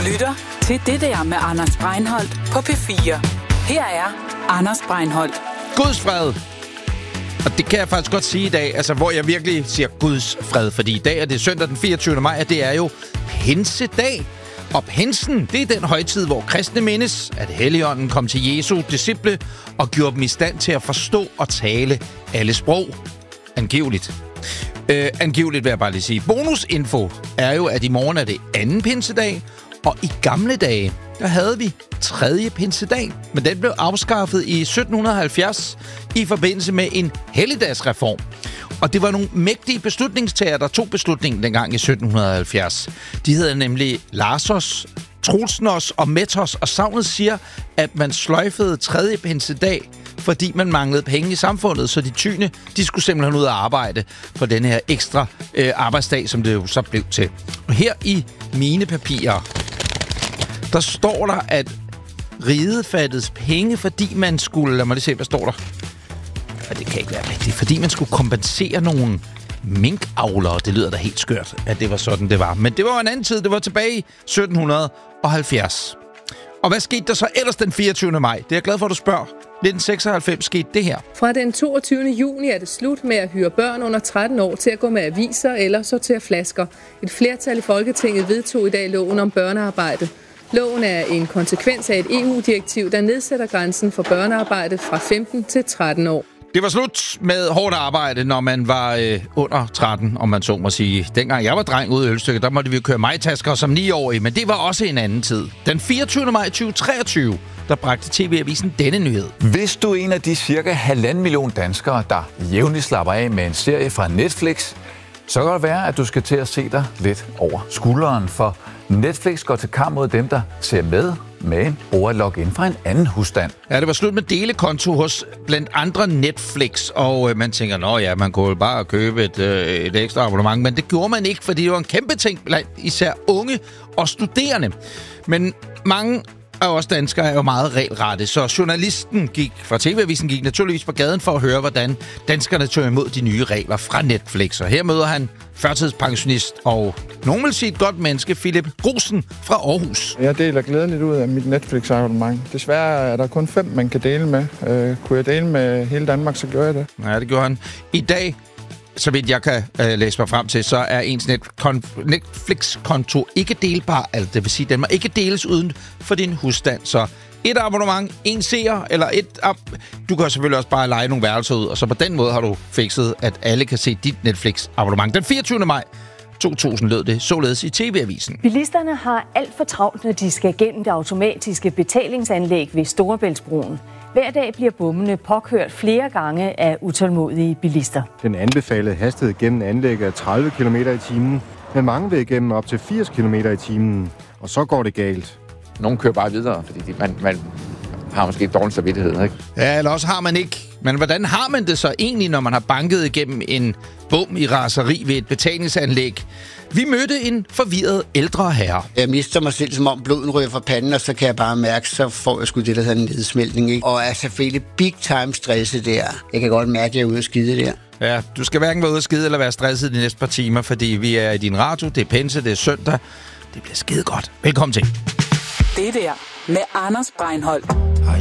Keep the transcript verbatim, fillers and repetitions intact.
lytter til Det der med Anders Breinholt på P fire. Her er Anders Breinholt. Guds fred. Og det kan jeg faktisk godt sige i dag, altså hvor jeg virkelig siger Guds fred. Fordi i dag er det søndag den fireogtyvende maj, og det er jo pinsedag. Og pinsen, det er den højtid, hvor kristne mindes, at Helligånden kom til Jesu disciple og gjorde dem i stand til at forstå og tale alle sprog. Angiveligt. Øh, angiveligt vil jeg bare lige sige. Bonusinfo er jo, at i morgen er det anden pinsedag, og i gamle dage, der havde vi tredje pinsedag, men den blev afskaffet i sytten halvfjerds i forbindelse med en helligdagsreform. Og det var nogle mægtige beslutningstagere, der tog beslutningen dengang i sytten halvfjerds. De hedder nemlig Larsos, Trulsnos og Metos, og savnet siger, at man sløjfede tredje pinsedag, fordi man manglede penge i samfundet, så de tyne, de skulle simpelthen ud og arbejde på den her ekstra øh, arbejdsdag, som det jo så blev til. Og her i mine papirer, der står der, at riget fattes penge, fordi man skulle... Lad mig lige se, hvad står der? Ja, det kan ikke være rigtigt. Fordi man skulle kompensere nogle minkavlere. Det lyder da helt skørt, at det var sådan, det var. Men det var jo en anden tid. Det var tilbage i sytten halvfjerds. Og hvad skete der så ellers den fireogtyvende maj? Det er jeg glad for, at du spørger. nitten seksoghalvfems skete det her. Fra den toogtyvende juni er det slut med at hyre børn under tretten år til at gå med aviser eller sortere flasker. Et flertal i Folketinget vedtog i dag loven om børnearbejde. Loven er en konsekvens af et E U-direktiv, der nedsætter grænsen for børnearbejde fra femten til tretten år. Det var slut med hårdt arbejde, når man var øh, under tretten, om man så må sige. Dengang jeg var dreng ude i Ølstykke, der måtte vi køre majtasker som ni-årige, men det var også en anden tid. Den fireogtyvende maj tyve treogtyve, der bragte T V-avisen denne nyhed. Hvis du er en af de cirka halvanden million danskere, der jævnligt slapper af med en serie fra Netflix, så kan det være, at du skal til at se dig lidt over skulderen, for Netflix går til kamp mod dem, der ser med, men bruger at logge ind fra en anden husstand. Ja, det var slut med delekonto hos blandt andre Netflix, og øh, man tænker, nå ja, man kunne bare købe et, øh, et ekstra abonnement, men det gjorde man ikke, fordi det var en kæmpe ting blandt især unge og studerende. Men mange af os danskere er jo meget regelrette, så journalisten gik fra T V-avisen gik naturligvis på gaden for at høre, hvordan danskerne tog imod de nye regler fra Netflix. Og her møder han førtidspensionist og nogen vil sige et godt menneske, Philip Grusen fra Aarhus. Jeg deler glædeligt ud af mit Netflix-abonnement. Desværre er der kun fem, man kan dele med. Øh, kunne jeg dele med hele Danmark, så gør jeg det. Ja, det gjorde han. I dag, så vidt jeg kan øh, læse mig frem til, så er ens net- kon- Netflix-konto ikke delbar. Altså, det vil sige, at den må ikke deles uden for din husstand. Så et abonnement, en seer, eller et... Ab- du kan selvfølgelig også bare lege nogle værelser ud, og så på den måde har du fikset, at alle kan se dit Netflix-abonnement. Den fireogtyvende maj to tusind lød det således i T V-avisen. Bilisterne har alt for travlt, når de skal gennem det automatiske betalingsanlæg ved Storebæltsbroen. Hver dag bliver bommene påkørt flere gange af utålmodige bilister. Den anbefalede hastighed gennem anlægget er tredive kilometer i timen, men mange vil igennem op til firs kilometer i timen, og så går det galt. Nogle kører bare videre, fordi de, man, man har måske dårlig samvittighed, ikke? Ja, eller også har man ikke. Men hvordan har man det så egentlig, når man har banket igennem en bom i raseri ved et betalingsanlæg? Vi mødte en forvirret ældre herre. Jeg mister mig selv, som om bloden ryger fra panden, og så kan jeg bare mærke, så får jeg sgu det, der hedder en nedsmeltning, ikke? Og er selvfølgelig big time stresset der. Jeg kan godt mærke, at jeg er ude at skide der. Ja, du skal hverken være ude at skide eller være stresset de næste par timer, fordi vi er i din radio, det er pinse, det er søndag. Det bliver skide godt. Velkommen til. Det der med Anders Breinholt.